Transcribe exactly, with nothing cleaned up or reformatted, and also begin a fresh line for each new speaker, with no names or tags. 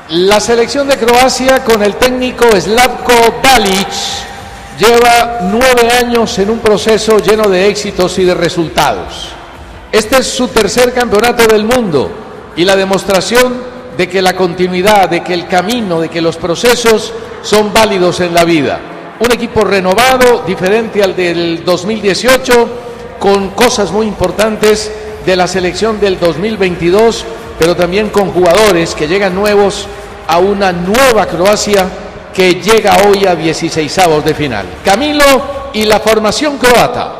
La selección de Croacia con el técnico Slavko Dalic lleva nueve años en un proceso lleno de éxitos y de resultados. Este es su tercer campeonato del mundo y la demostración de que la continuidad, de que el camino, de que los procesos son válidos en la vida. Un equipo renovado, diferente al del dos mil dieciocho, con cosas muy importantes de la selección del dos mil veintidós, pero también con jugadores que llegan nuevos a una nueva Croacia que llega hoy a dieciseisavos de final. Camilo y la formación croata.